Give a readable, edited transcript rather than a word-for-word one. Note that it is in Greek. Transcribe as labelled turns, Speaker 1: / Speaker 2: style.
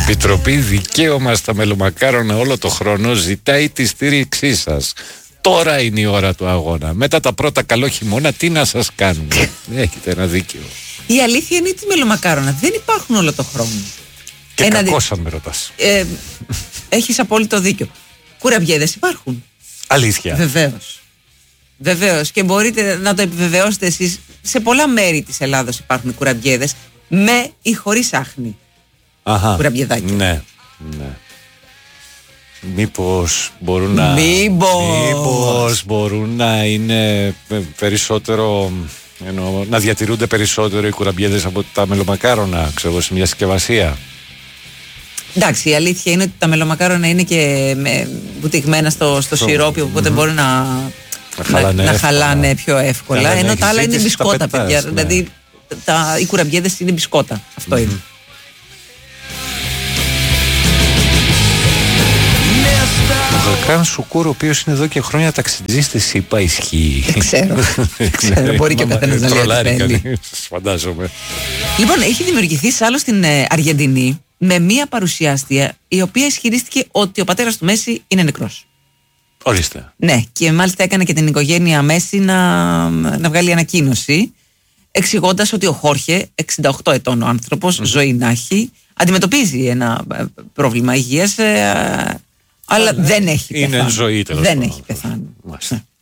Speaker 1: Επιτροπή Δικαίωμα στα Μελομακάρονα όλο το χρόνο ζητάει τη στήριξή σας. Τώρα είναι η ώρα του αγώνα. Μετά τα πρώτα καλό χειμώνα, τι να σας κάνουμε. Έχετε ένα δίκιο.
Speaker 2: Η αλήθεια είναι ότι οι μελομακάρονα δεν υπάρχουν όλο το χρόνο.
Speaker 1: Και κακώς αν με ρωτάς.
Speaker 2: Έχεις απόλυτο δίκιο. Κουραμπιέδες υπάρχουν.
Speaker 1: Αλήθεια.
Speaker 2: Βεβαίως. Και μπορείτε να το επιβεβαιώσετε εσείς. Σε πολλά μέρη της Ελλάδος υπάρχουν κουραμπιέδες με ή χωρίς άχνη. Κουραμπιεδάκια.
Speaker 1: Ναι. Μήπως μπορούν να είναι περισσότερο, να διατηρούνται περισσότερο οι κουραμπιέδες από τα μελομακάρονα, ξέρω, σε μια συσκευασία.
Speaker 2: Εντάξει, η αλήθεια είναι ότι τα μελομακάρονα είναι και βουτυγμένα στο σιρόπι, οπότε μπορεί να χαλάνε πιο εύκολα. Ενώ τα άλλα είναι μπισκότα, παιδιά. Ναι. Δηλαδή οι κουραμπιέδες είναι μπισκότα. Αυτό είναι.
Speaker 1: Ο Γακάν Σουκούρ, ο οποίος είναι εδώ και χρόνια ταξιτζής στη ΣΥΠΑ, ισχύει?
Speaker 2: Ξέρω. Μπορεί και ο καθένας να λέει ότι θέλει.
Speaker 1: Φαντάζομαι.
Speaker 2: Λοιπόν, έχει δημιουργηθεί σ' άλλο στην Αργεντινή με μία παρουσιάστρια η οποία ισχυρίστηκε ότι ο πατέρας του Μέση είναι νεκρός.
Speaker 1: Ορίστε.
Speaker 2: Ναι, και μάλιστα έκανε και την οικογένεια Μέση να βγάλει ανακοίνωση εξηγώντας ότι ο Χόρχε, 68 ετών ο άνθρωπος, ζωή να έχει, αντιμετωπίζει ένα πρόβλημα υγείας, αλλά δεν έχει πεθάνει.
Speaker 1: Είναι ζωή, τέλος
Speaker 2: δεν
Speaker 1: πάντων.
Speaker 2: έχει πεθάνει.